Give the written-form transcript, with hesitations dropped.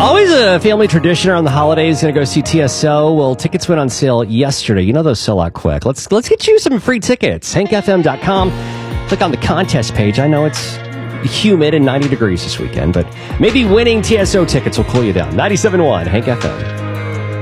Always a family tradition around the holidays. Going to go see TSO. Well, tickets went on sale yesterday. You know those sell out quick. Let's get you some free tickets. HankFM.com. Click on the contest page. I know it's humid and 90 degrees this weekend, but maybe winning TSO tickets will cool you down. 97.1 Hank FM.